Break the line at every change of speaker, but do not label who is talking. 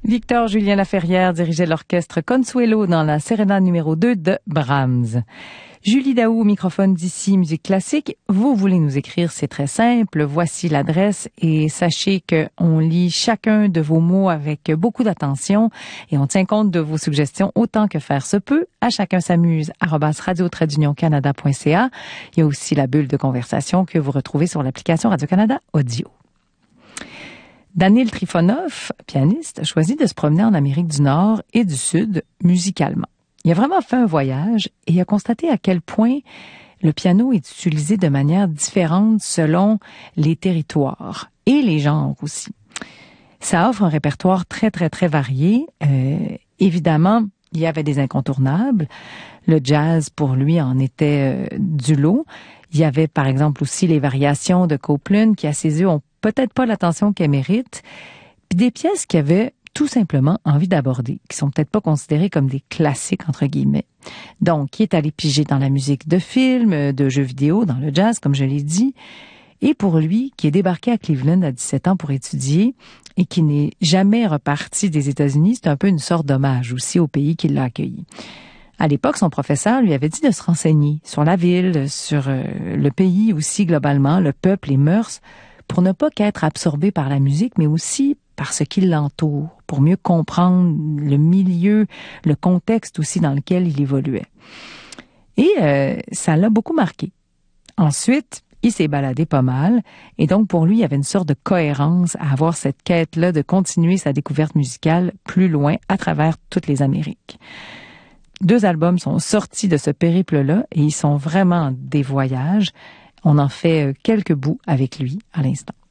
Victor Julien Laferrière dirigeait l'orchestre Consuelo dans la Sérénade numéro 2 de Brahms. Julie Daou, microphone d'ici Musique Classique. Vous voulez nous écrire, c'est très simple. Voici l'adresse et sachez qu'on lit chacun de vos mots avec beaucoup d'attention et on tient compte de vos suggestions autant que faire se peut. À chacun s'amuse @radio-canada.ca. Il y a aussi la bulle de conversation que vous retrouvez sur l'application Radio-Canada Audio. Daniil Trifonov, pianiste, a choisi de se promener en Amérique du Nord et du Sud musicalement. Il a vraiment fait un voyage et a constaté à quel point le piano est utilisé de manière différente selon les territoires et les genres aussi. Ça offre un répertoire très, très, très varié. Évidemment, il y avait des incontournables. Le jazz, pour lui, en était du lot. Il y avait, par exemple, aussi les variations de Copland qui, à ses yeux, ont peut-être pas l'attention qu'elles méritent. Puis des pièces qui avaient tout simplement envie d'aborder, qui sont peut-être pas considérées comme des classiques, entre guillemets. Donc, qui est allé piger dans la musique de films, de jeux vidéo, dans le jazz, comme je l'ai dit. Et pour lui, qui est débarqué à Cleveland à 17 ans pour étudier et qui n'est jamais reparti des États-Unis, c'est un peu une sorte d'hommage aussi au pays qui l'a accueilli. À l'époque, son professeur lui avait dit de se renseigner sur la ville, sur le pays aussi globalement, le peuple, les mœurs, pour ne pas qu'être absorbé par la musique, mais aussi par ce qui l'entoure, pour mieux comprendre le milieu, le contexte aussi dans lequel il évoluait. Et ça l'a beaucoup marqué. Ensuite, il s'est baladé pas mal, et donc pour lui, il y avait une sorte de cohérence à avoir cette quête-là de continuer sa découverte musicale plus loin à travers toutes les Amériques. 2 albums sont sortis de ce périple-là, et ils sont vraiment des voyages. On en fait quelques bouts avec lui à l'instant.